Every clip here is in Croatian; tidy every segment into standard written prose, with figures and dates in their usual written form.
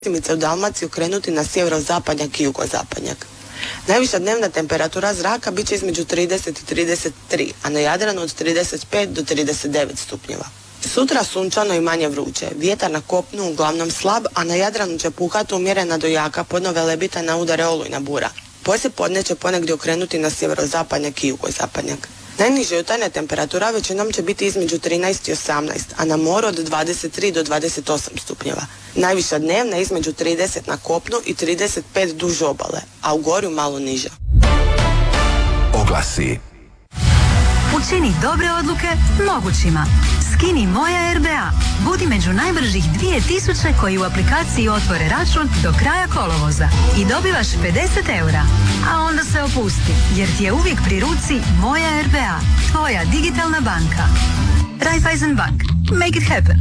u Dalmaciji okrenuti na sjeverozapadnjak i jugozapadnjak. Najviša dnevna temperatura zraka bit će između 30 i 33, a na Jadranu od 35 do 39 stupnjeva. Sutra sunčano i manje vruće, vjetar na kopnu uglavnom slab, a na Jadranu će puhati umjerena do jaka, podno Velebita na udare olujna bura. Poslijepodne će ponegdje okrenuti na sjeverozapadnjak i jugozapadnjak. Najniža jutarnja temperatura većinom će biti između 13 i 18, a na moru od 23 do 28 stupnjeva. Najviša dnevna između 30 na kopnu i 35 duž obale, a u gorju malo niža. Oglasi. Učini dobre odluke mogućima. Skini Moja RBA. Budi među najbržih 2000 koji u aplikaciji otvore račun do kraja kolovoza i dobivaš 50 eura. A onda se opusti, jer ti je uvijek pri ruci Moja RBA, tvoja digitalna banka. Raiffeisen Bank. Make it happen.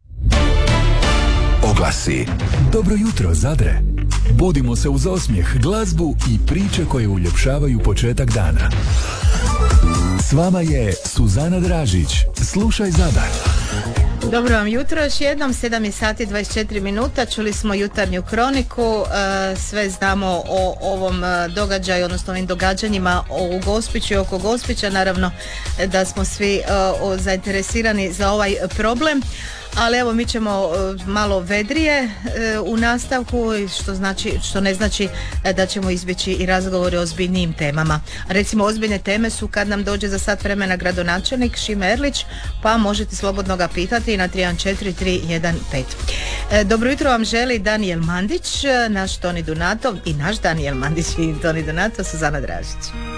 Oglasi. Dobro jutro, Zadre. Budimo se uz osmijeh, glazbu i priče koje uljepšavaju početak dana. S vama je Suzana Dražić. Slušaj Zadar. Dobro vam jutro, još jednom, 7 sati 24 minuta, čuli smo jutarnju kroniku, sve znamo o ovom događaju, odnosno ovim događanjima u Gospiću i oko Gospića, naravno da smo svi zainteresirani za ovaj problem. Ali evo, mi ćemo malo vedrije u nastavku, što ne znači da ćemo izbjeći i razgovore o ozbiljnijim temama. Recimo, ozbiljne teme su kad nam dođe za sat vremena gradonačelnik Šime Erlić, pa možete slobodno ga pitati na 314-315. Dobro jutro vam želi Danijel Mandić, naš Toni Donato i naš Danijel Mandić i Toni Donato, Suzana Dražić.